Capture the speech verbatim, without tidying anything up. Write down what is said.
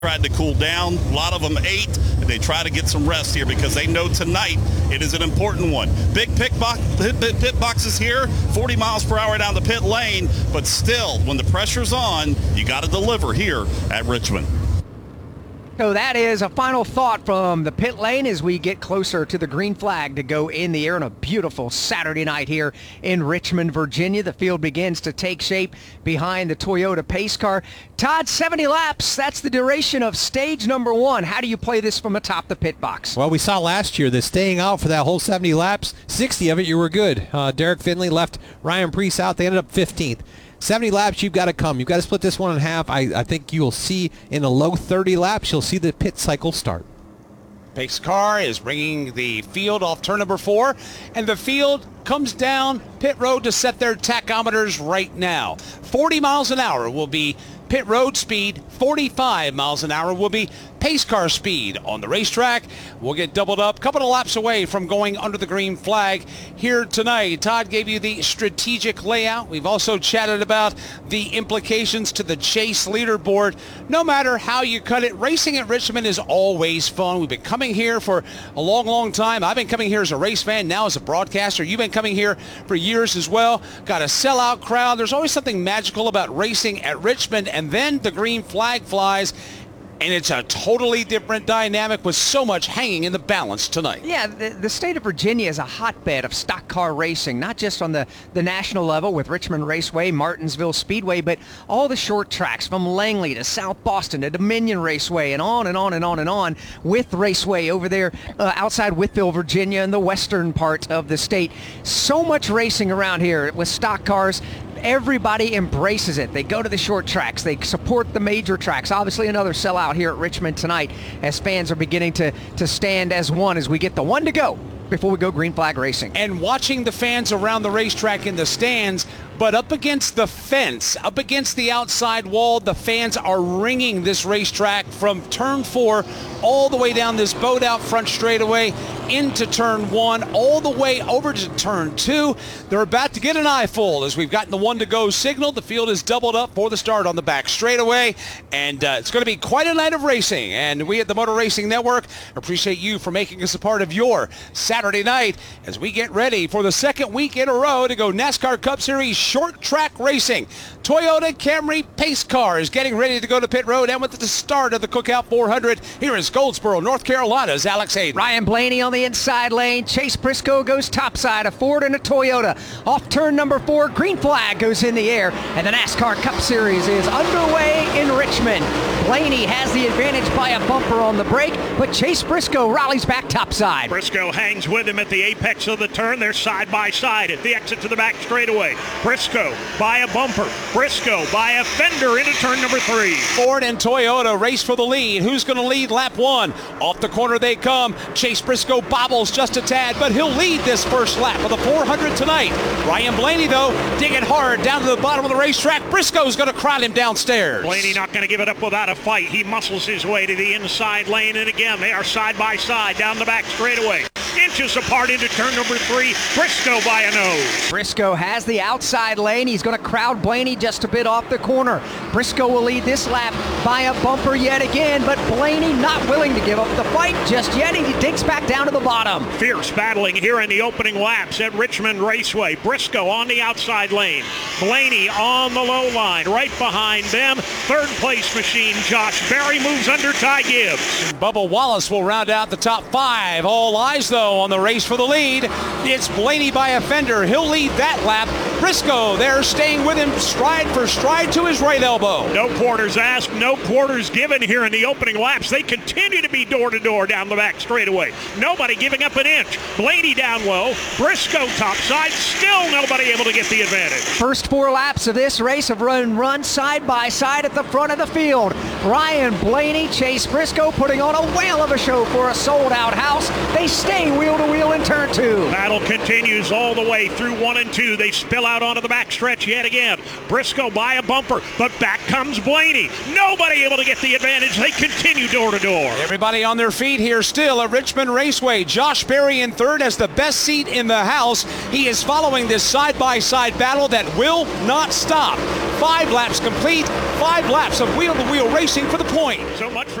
Tried to cool down. A lot of them ate, and they try to get some rest here because they know tonight it is an important one. Big pit, box, pit, pit, pit boxes here, forty miles per hour down the pit lane, but still, when the pressure's on, you got to deliver here at Richmond. So that is a final thought from the pit lane as we get closer to the green flag to go in the air on a beautiful Saturday night here in Richmond, Virginia. The field begins to take shape behind the Toyota pace car. Todd, seventy laps, that's the duration of stage number one. How do you play this from atop the pit box? Well, we saw last year that staying out for that whole seventy laps, sixty of it you were good. Uh, Derek Finley left Ryan Preece out. They ended up fifteenth. seventy laps, you've got to come. You've got to split this one in half. I, I think you'll see in the low thirty laps, you'll see the pit cycle start. Pace car is bringing the field off turn number four, and the field comes down pit road to set their tachometers right now. forty miles an hour will be pit road speed, forty-five miles an hour will be pace car speed on the racetrack. We'll get doubled up, a couple of laps away from going under the green flag here tonight. Todd gave you the strategic layout. We've also chatted about the implications to the Chase leaderboard. No matter how you cut it, racing at Richmond is always fun. We've been coming here for a long, long time. I've been coming here as a race fan, now as a broadcaster. You've been coming here for years as well. Got a sellout crowd. There's always something magical about racing at Richmond, and then the green flag flies, and it's a totally different dynamic with so much hanging in the balance tonight. Yeah, the, the state of Virginia is a hotbed of stock car racing, not just on the, the national level with Richmond Raceway, Martinsville Speedway, but all the short tracks from Langley to South Boston to Dominion Raceway and on and on and on and on with Raceway over there uh, outside Whitfield, Virginia, in the western part of the state. So much racing around here with stock cars. Everybody embraces it. They go to the short tracks. They support the major tracks. Obviously another sellout here at Richmond tonight as fans are beginning to, to stand as one as we get the one to go before we go green flag racing. And watching the fans around the racetrack in the stands, but up against the fence, up against the outside wall, the fans are ringing this racetrack from turn four all the way down this boat out front straightaway into turn one, all the way over to turn two. They're about to get an eyeful as we've gotten the one to go signal. The field is doubled up for the start on the back straightaway, and uh, it's going to be quite a night of racing. And we at the Motor Racing Network appreciate you for making us a part of your Saturday night as we get ready for the second week in a row to go NASCAR Cup Series short track racing. Toyota Camry pace car is getting ready to go to pit road, and with the start of the Cookout four hundred, here is Goldsboro, North Carolina's Alex Hayden. Ryan Blaney on the inside lane. Chase Briscoe goes topside, a Ford and a Toyota. Off turn number four, green flag goes in the air, and the NASCAR Cup Series is underway in Richmond. Blaney has the advantage by a bumper on the brake, but Chase Briscoe rallies back topside. Briscoe hangs with him at the apex of the turn. They're side by side at the exit to the back straightaway. Briscoe by a bumper. Briscoe by a fender into turn number three. Ford and Toyota race for the lead. Who's going to lead lap one? Off the corner they come. Chase Briscoe bobbles just a tad, but he'll lead this first lap of the four hundred tonight. Ryan Blaney, though, digging hard down to the bottom of the racetrack. Briscoe's going to crowd him downstairs. Blaney not going to give it up without a fight. He muscles his way to the inside lane, and again, they are side by side down the back straightaway. Inches apart into turn number three. Briscoe by a nose. Briscoe has the outside lane. He's going to crowd Blaney just a bit off the corner. Briscoe will lead this lap by a bumper yet again, but Blaney not willing to give up the fight just yet. He digs back down to the bottom. Fierce battling here in the opening laps at Richmond Raceway. Briscoe on the outside lane. Blaney on the low line. Right behind them, third place machine Josh Berry moves under Ty Gibbs. Bubba Wallace will round out the top five. All eyes, though, on the race for the lead. It's Blaney by a fender. He'll lead that lap. Briscoe there staying with him stride for stride to his right elbow. No quarters asked, no quarters given here in the opening laps. They continue to be door to door down the back straightaway. Nobody giving up an inch. Blaney down low. Briscoe topside. Still nobody able to get the advantage. First four laps of this race have run run side by side at the front of the field. Ryan Blaney, Chase Briscoe putting on a whale of a show for a sold-out house. They stay wheel to wheel in turn two. Battle continues all the way through one and two. They spill out onto the back stretch yet again. Briscoe by a bumper, but back comes Blaney. Nobody able to get the advantage. They continue door to door. Everybody on their feet here still at Richmond Raceway. Josh Berry in third has the best seat in the house. He is following this side-by-side battle that will not stop. Five laps complete. Five laps of wheel-to-wheel racing for the point. So much for